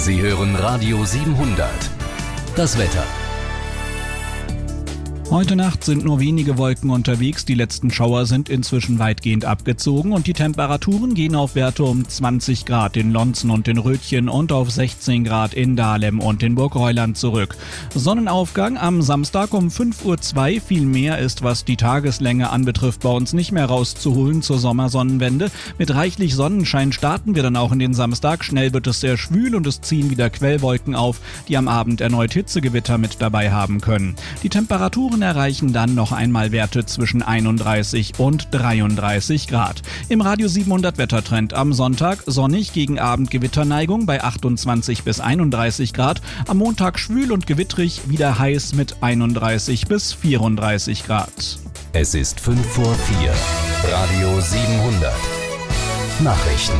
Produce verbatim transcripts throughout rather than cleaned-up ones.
Sie hören Radio siebenhundert. Das Wetter. Heute Nacht sind nur wenige Wolken unterwegs, die letzten Schauer sind inzwischen weitgehend abgezogen und die Temperaturen gehen auf Werte um zwanzig Grad in Lonzen und in Rötchen und auf sechzehn Grad in Dahlem und in Burgreuland zurück. Sonnenaufgang am Samstag um fünf Uhr zwei, viel mehr ist, was die Tageslänge anbetrifft, bei uns nicht mehr rauszuholen zur Sommersonnenwende. Mit reichlich Sonnenschein starten wir dann auch in den Samstag. Schnell wird es sehr schwül und es ziehen wieder Quellwolken auf, die am Abend erneut Hitzegewitter mit dabei haben können. Die Temperaturen erreichen dann noch einmal Werte zwischen einunddreißig und dreiunddreißig Grad. Im Radio siebenhundert Wettertrend am Sonntag sonnig, gegen Abend Gewitterneigung bei achtundzwanzig bis einunddreißig Grad. Am Montag schwül und gewittrig, wieder heiß mit einunddreißig bis vierunddreißig Grad. Es ist fünf vor vier. Radio siebenhundert. Nachrichten.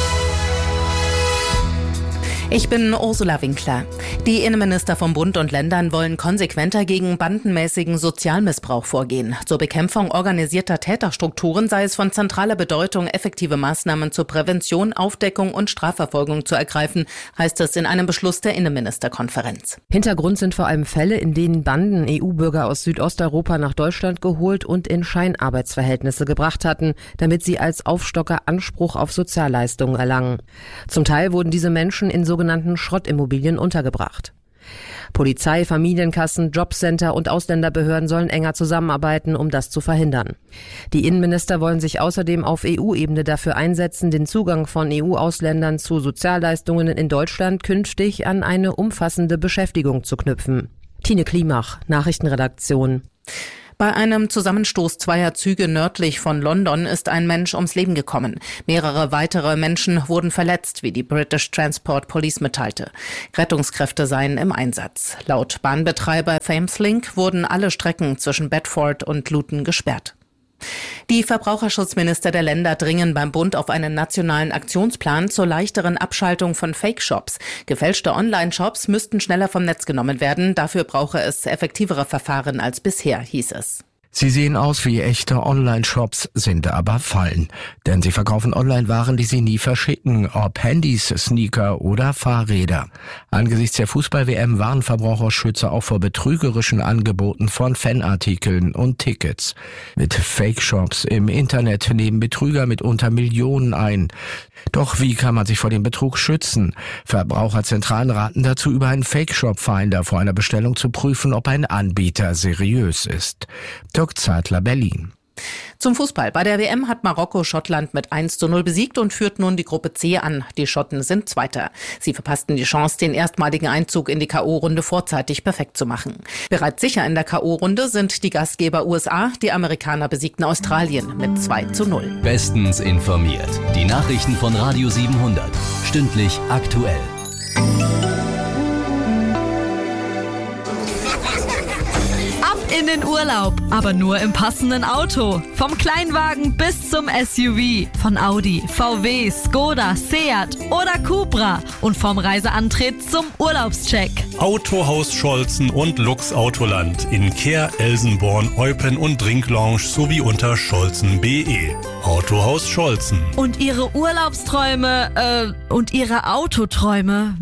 Ich bin Ursula Winkler. Die Innenminister vom Bund und Ländern wollen konsequenter gegen bandenmäßigen Sozialmissbrauch vorgehen. Zur Bekämpfung organisierter Täterstrukturen sei es von zentraler Bedeutung, effektive Maßnahmen zur Prävention, Aufdeckung und Strafverfolgung zu ergreifen, heißt es in einem Beschluss der Innenministerkonferenz. Hintergrund sind vor allem Fälle, in denen Banden E U-Bürger aus Südosteuropa nach Deutschland geholt und in Scheinarbeitsverhältnisse gebracht hatten, damit sie als Aufstocker Anspruch auf Sozialleistungen erlangen. Zum Teil wurden diese Menschen in sogenannten Schrottimmobilien untergebracht. Polizei, Familienkassen, Jobcenter und Ausländerbehörden sollen enger zusammenarbeiten, um das zu verhindern. Die Innenminister wollen sich außerdem auf E U-Ebene dafür einsetzen, den Zugang von E U-Ausländern zu Sozialleistungen in Deutschland künftig an eine umfassende Beschäftigung zu knüpfen. Tine Klimach, Nachrichtenredaktion. Bei einem Zusammenstoß zweier Züge nördlich von London ist ein Mensch ums Leben gekommen. Mehrere weitere Menschen wurden verletzt, wie die British Transport Police mitteilte. Rettungskräfte seien im Einsatz. Laut Bahnbetreiber Thameslink wurden alle Strecken zwischen Bedford und Luton gesperrt. Die Verbraucherschutzminister der Länder dringen beim Bund auf einen nationalen Aktionsplan zur leichteren Abschaltung von Fake-Shops. Gefälschte Online-Shops müssten schneller vom Netz genommen werden. Dafür brauche es effektivere Verfahren als bisher, hieß es. Sie sehen aus wie echte Online-Shops, sind aber Fallen. Denn sie verkaufen Online-Waren, die sie nie verschicken, ob Handys, Sneaker oder Fahrräder. Angesichts der Fußball-W M warnen Verbraucherschützer auch vor betrügerischen Angeboten von Fanartikeln und Tickets. Mit Fake-Shops im Internet nehmen Betrüger mitunter Millionen ein. Doch wie kann man sich vor dem Betrug schützen? Verbraucherzentralen raten dazu, über einen Fake-Shop-Finder vor einer Bestellung zu prüfen, ob ein Anbieter seriös ist. Dirk Zeitler, Berlin. Zum Fußball. Bei der W M hat Marokko Schottland mit eins zu null besiegt und führt nun die Gruppe C an. Die Schotten sind Zweiter. Sie verpassten die Chance, den erstmaligen Einzug in die K O-Runde vorzeitig perfekt zu machen. Bereits sicher in der K O-Runde sind die Gastgeber U S A. Die Amerikaner besiegten Australien mit zwei zu null. Bestens informiert. Die Nachrichten von Radio siebenhundert. Stündlich aktuell. In den Urlaub, aber nur im passenden Auto. Vom Kleinwagen bis zum S U V. Von Audi, V W, Skoda, Seat oder Cupra. Und vom Reiseantritt zum Urlaubscheck. Autohaus Scholzen und Lux Autoland in Kehr, Elsenborn, Eupen und Trinklounge sowie unter scholzen punkt de. Autohaus Scholzen. Und Ihre Urlaubsträume, äh, und Ihre Autoträume